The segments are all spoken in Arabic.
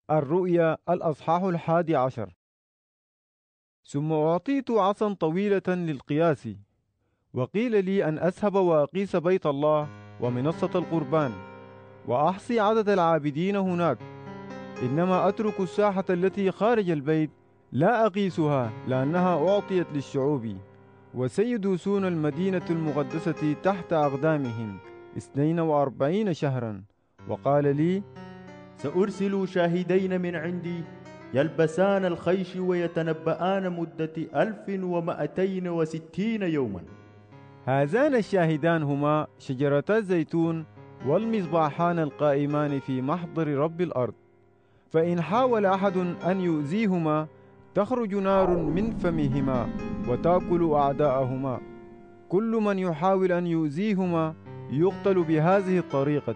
الرؤيا الأصحاح 11. ثم أعطيت عصا طويلة للقياس، وقيل لي أن أذهب وأقيس بيت الله ومنصة القربان، وأحصي عدد العابدين هناك، إنما أترك الساحة التي خارج البيت لا أقيسها، لأنها أعطيت للشعوب، وسيدوسون المدينة المقدسة تحت أقدامهم 42 شهرا. وقال لي: سأرسل شاهدين من عندي يلبسان الخيش ويتنبآن مدة 1260 يوما. هذان الشاهدان هما شجرتا الزيتون والمصباحان القائمان في محضر رب الأرض، فإن حاول أحد أن يؤذيهما تخرج نار من فمهما وتأكل أعداءهما. كل من يحاول أن يؤذيهما يقتل بهذه الطريقة.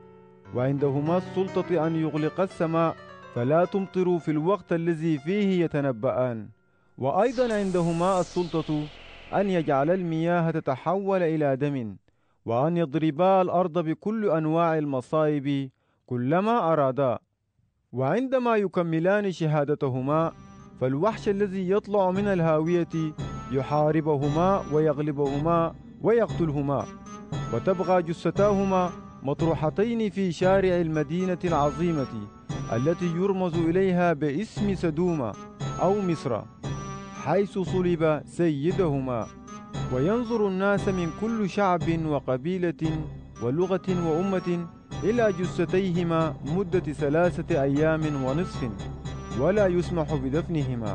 وعندهما السلطة أن يغلق السماء فلا تمطر في الوقت الذي فيه يتنبآن، وأيضا عندهما السلطة أن يجعل المياه تتحول إلى دم، وأن يضربا الأرض بكل أنواع المصائب كلما أرادا. وعندما يكملان شهادتهما فالوحش الذي يطلع من الهاوية يحاربهما ويغلبهما ويقتلهما، وتبقى جثتاهما مطروحتين في شارع المدينة العظيمة التي يرمز إليها باسم سدوم أو مصر، حيث صلب سيدهما. وينظر الناس من كل شعب وقبيلة ولغة وأمة إلى جثتيهما مدة 3 أيام ونصف، ولا يسمح بدفنهما.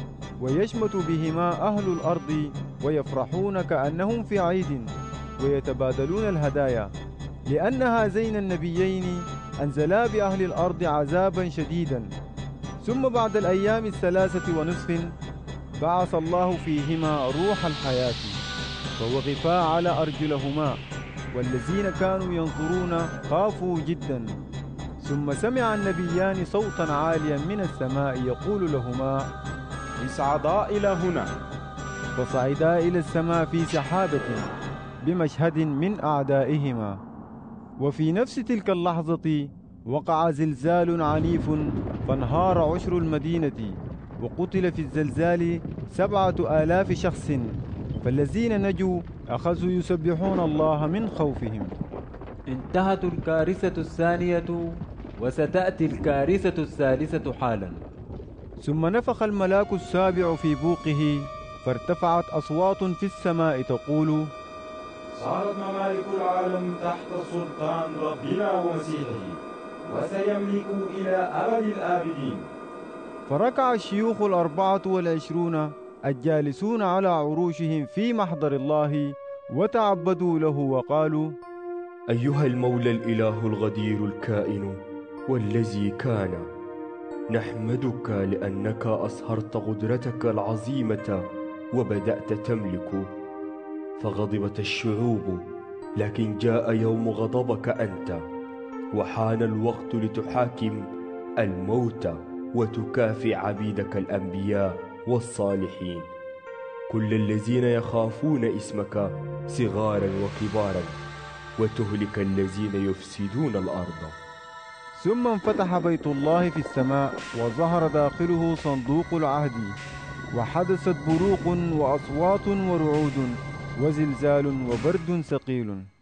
ويشمت بهما أهل الأرض ويفرحون كأنهم في عيد، ويتبادلون الهدايا، لأن هذين النبيين أنزلا بأهل الأرض عذابا شديدا. ثم بعد الأيام 3 ونصف بعث الله فيهما روح الحياة، فوقفا على أرجلهما، والذين كانوا ينظرون خافوا جدا. ثم سمع النبيان صوتا عاليا من السماء يقول لهما: اصعدا إلى هنا. فصعدا إلى السماء في سحابة بمشهد من أعدائهما. وفي نفس تلك اللحظة وقع زلزال عنيف، فانهار عشر المدينة، وقتل في الزلزال 7000 شخص. فالذين نجوا أخذوا يسبحون الله من خوفهم. انتهت الكارثة الثانية، وستأتي الكارثة الثالثة حالا. ثم نفخ الملاك السابع في بوقه، فارتفعت أصوات في السماء تقول: صارت ممالك العالم تحت سلطان ربنا ومسيحه، وسيملك إلى أبد الآبدين. فركع الشيوخ 24 الجالسون على عروشهم في محضر الله، وتعبدوا له وقالوا: أيها المولى الإله الغدير الكائن والذي كان، نحمدك لأنك أظهرت قدرتك العظيمة وبدأت تملك. فغضبت الشعوب، لكن جاء يوم غضبك أنت، وحان الوقت لتحاكم الموتى وتكافئ عبيدك الأنبياء والصالحين، كل الذين يخافون اسمك صغارا وكبارا، وتهلك الذين يفسدون الأرض. ثم انفتح بيت الله في السماء، وظهر داخله صندوق العهد، وحدثت بروق وأصوات ورعود وزلزال وبرد ثقيل.